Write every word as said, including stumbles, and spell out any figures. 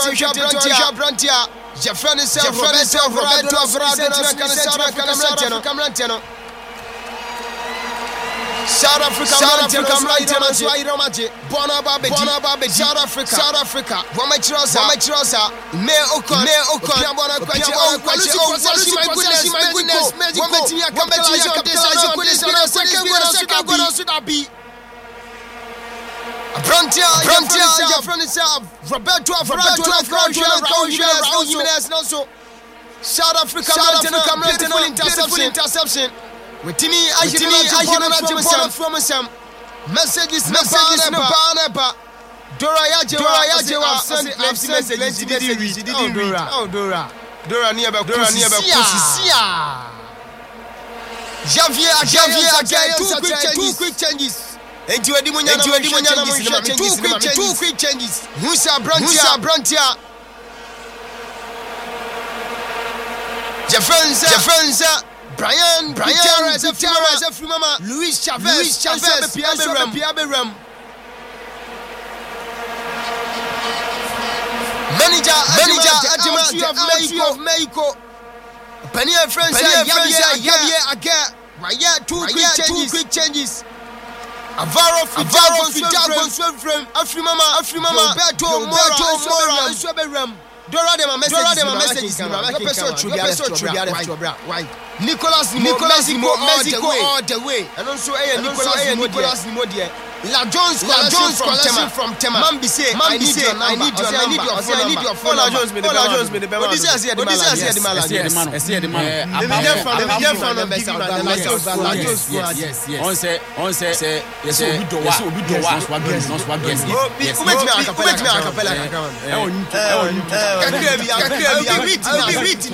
Tonja Brantia, Jeffrey Roberto Roberto Alvarado, Camerantino. South Africa, South Africa, Swahili, Bona Babe, Bona Babe, South Africa, South Africa, Wamachirosa, Wamachirosa, Me Okon, Me Okon, Piabona Kwachi, Oh Kwachi, Oh Kwachi, my goodness, my goodness, Wamachiya, Wamachiya, Wamachiya, Wamachiya, second one, second one, second be. Brantia, Brantia, Jeffrey Roberto Alvarado, Raul Jimenez, also South Africa, South Africa, beautiful interception. Witini ajini ajini from some messages messages no ba Dora ya jewa Dora ya jewa I've sent messages did did read oh Dora Dora near ba Dora near ba kusisia Javier Javier again two quick changes two quick changes enti wadi munya na wadi munya na two quick changes two quick changes Musa Brantia Musa Brantia Jefenza Jefenza Brian, Brian, Gutierrez, Mama, Luis Chavez, Luis Chavez, Piaberam, Manager, Manager, Adjumant of Mexico, Pania France, Yabia, Aga, Raya, two quick changes. Avaro, Avaro, Fidal, from Afrimama, Afrimama, Roberto, Mora, and Swaberam. Dora dem a message. Dora dem a message. Why? Nicolas Nicolas Mexico all the way. And also Nicolas Nicolas Nimodie. La Jones La Jones from Tema. Mambi say I need your I need your I need your phone. I need your phone. La Jones me the La Jones me the Bema. This is here the man. This is here the man. Yes, yes, the man. The video from the video from the best. La Jones. Yes, yes. On say on say say yes. Obi do wa. Obi do wa. Yes, yes. Oh, ubet me acapella. Ubet me acapella. Eh, on. Eh, on. Kakrebi, kakrebi. Obi written.